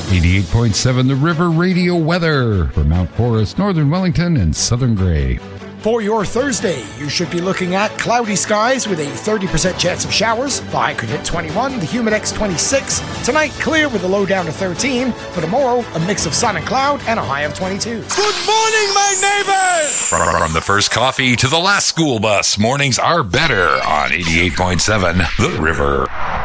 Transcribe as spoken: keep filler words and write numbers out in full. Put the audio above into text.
eighty-eight point seven The River Radio weather for Mount Forest, Northern Wellington, and Southern Grey. For your Thursday, you should be looking at cloudy skies with a thirty percent chance of showers. The high could hit twenty-one, the humidex twenty-six. Tonight, clear with a low down to thirteen. For tomorrow, a mix of sun and cloud and a high of twenty-two. Good morning, my neighbors! From the first coffee to the last school bus, mornings are better on eighty-eight point seven The River.